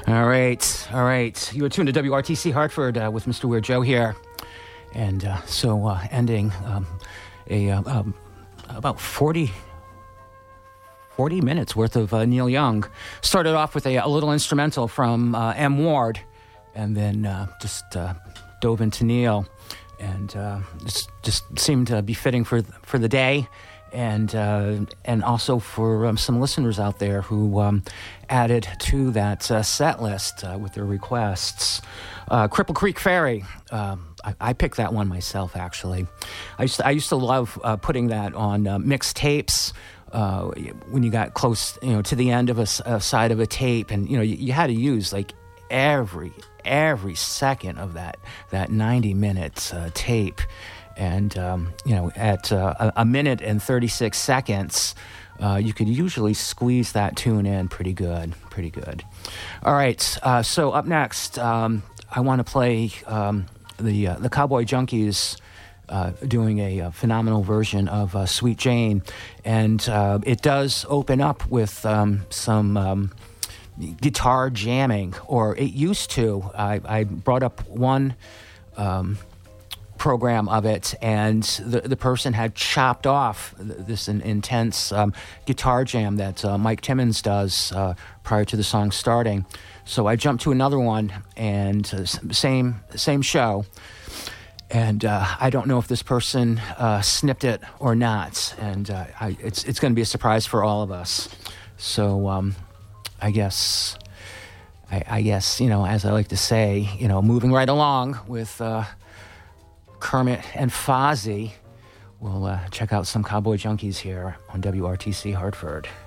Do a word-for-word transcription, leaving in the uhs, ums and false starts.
All right, all right. You are tuned to W R T C Hartford uh, with Mister Weird Joe here. And uh, so uh, ending um, a uh, um, about forty, forty minutes worth of uh, Neil Young. Started off with a, a little instrumental from uh, M. Ward, and then uh, just uh, dove into Neil. And uh, just, just seemed to be fitting for for the day. And uh, and also for um, some listeners out there who um, added to that uh, set list uh, with their requests. Uh, Cripple Creek Ferry. Um, I, I picked that one myself, actually. I used to, I used to love uh, putting that on uh, mixtapes. Uh, when you got close, you know, to the end of a, a side of a tape, and you know, you, you had to use like every every second of that that ninety minute uh, tape. And, um, you know, at uh, a, a minute and thirty-six seconds, uh, you could usually squeeze that tune in pretty good, pretty good. All right, uh, so up next, um, I want to play um, the uh, the Cowboy Junkies uh, doing a, a phenomenal version of uh, Sweet Jane. And uh, it does open up with um, some um, guitar jamming, or it used to. I, I brought up one... Um, program of it, and the the person had chopped off this an intense um, guitar jam that uh, Mike Timmons does uh, prior to the song starting. So I jumped to another one, and uh, same same show. And uh, I don't know if this person uh, snipped it or not, and uh, I, it's it's going to be a surprise for all of us. So um, I guess I, I guess you know, as I like to say, you know, moving right along with. Uh, Kermit and Fozzie. We'll uh, check out some Cowboy Junkies here on W R T C Hartford.